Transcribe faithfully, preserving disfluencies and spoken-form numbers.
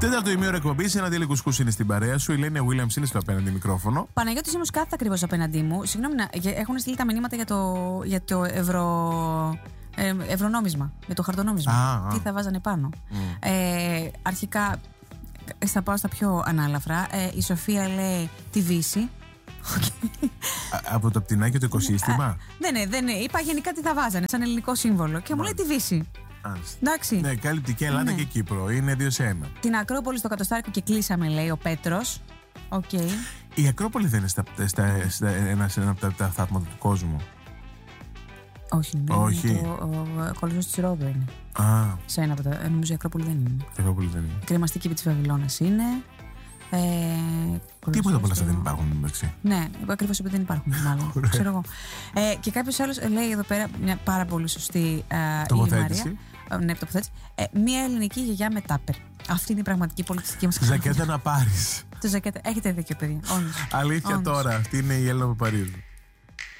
Τέταρτο ημίωρο εκπομπή, ένα Αντέλη Κουσκούς είναι στην παρέα σου. Η Λένια Βίλιαμς είναι στο απέναντι μικρόφωνο. Παναγιώτης όμως κάθεται ακριβώς απέναντί μου. Συγγνώμη, έχουν στείλει τα μηνύματα για το, για το ευρώ, ε, ευρωνόμισμα, για το χαρτονόμισμα. Α, Τι α. θα βάζανε πάνω. Mm. Ε, αρχικά, θα πάω στα πιο ανάλαφρα. Ε, η Σοφία λέει τη Δύση. Από το πτηνάκι το οικοσύστημα. Δεν ναι, δεν ναι. Είπα γενικά τι θα βάζανε σαν ελληνικό σύμβολο. Και μου λέει τη Δύση. Εντάξει. Ναι, κάλυπτει και Ελλάδα ναι. και Κύπρο. Είναι δύο σε ένα. Την Ακρόπολη στο Κατοστάρικο και κλείσαμε, λέει ο Πέτρος. Οκ. Okay. Η Ακρόπολη δεν είναι στα, στα, στα, ένα, ένα από τα, τα θαύματα του κόσμου. Όχι, δεν Όχι. είναι. Το, ο, ο Κολοσσός της Ρόδου είναι. Α. Σε ένα από τα. Νομίζω η Ακρόπολη δεν είναι. Η Ακρόπολη δεν είναι. Η κρεμαστή κήπη της Βαβυλώνας είναι. Ε, Τίποτα πολλά αυτά δεν υπάρχουν μεταξύ. Ναι, ακριβώς επειδή δεν υπάρχουν, μάλλον. Ξέρω εγώ. Ε, και κάποιος άλλος λέει εδώ πέρα μια πάρα πολύ σωστή ε, τοποθέτηση. Ναι, τοποθέτηση. Ε, μια ελληνική γιαγιά με τάπερ. Αυτή είναι η πραγματική πολιτιστική μας Ζακέτα να πάρεις. Το ζακέτα. Έχετε δίκιο, παιδιά. Όντως. Αλήθεια. Όντως. Τώρα, αυτή είναι η Έλληνα Παπαρίζου.